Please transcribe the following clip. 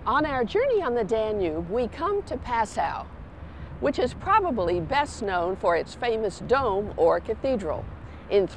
On our journey on the Danube, we come to Passau, which is probably best known for its famous dome or cathedral. In